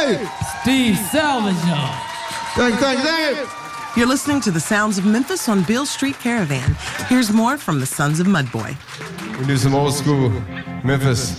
Hey! Steve Salvageo. Thank you. You're listening to the sounds of Memphis on Beale Street Caravan. Here's more from the Sons of Mudboy. We do some old school Memphis.